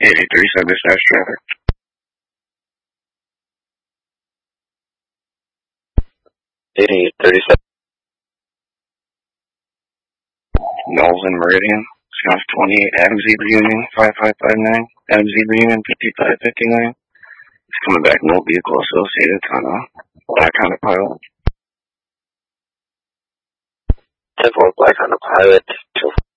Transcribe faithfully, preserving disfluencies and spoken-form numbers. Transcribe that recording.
eighty-three seven dispatch traffic. eighty-eight thirty-seven. Knowles and Meridian. Scoff twenty-eight, Adams Zebra Union, five five five nine. Adams Zebra Union, fifty-five fifty-nine. It's coming back, no vehicle associated on a Black Honda Pilot. ten four Black Honda Pilot.